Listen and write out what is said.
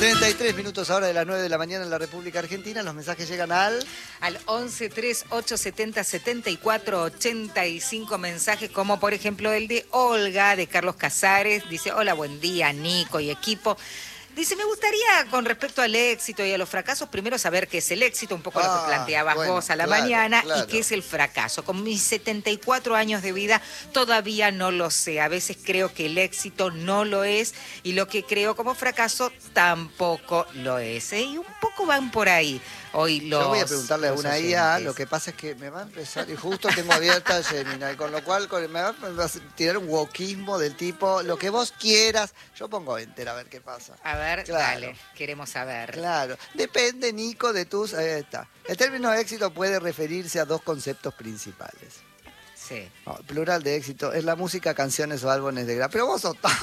33 minutos ahora de las 9 de la mañana en la República Argentina. Los mensajes llegan al 11 3870 74 85 mensajes, como por ejemplo el de Olga, de Carlos Casares. Dice: hola, buen día, Nico y equipo. Dice: me gustaría, con respecto al éxito y a los fracasos, primero saber qué es el éxito, un poco lo que planteabas vos a la mañana, y qué es el fracaso. Con mis 74 años de vida todavía no lo sé. A veces creo que el éxito no lo es y lo que creo como fracaso tampoco lo es. Y un poco van por ahí hoy Yo voy a preguntarle a una IA, lo que pasa es que me va a empezar, y justo tengo abierta Gemini, con lo cual me va a tirar un wokismo del tipo, lo que vos quieras. Yo pongo enter a ver qué pasa. A ver, claro. Dale, queremos saber. Claro, depende, Nico, de tus... Ahí está. El término de éxito puede referirse a dos conceptos principales. Sí. No, el plural de éxito es la música, canciones o álbumes de gran... Pero vos sos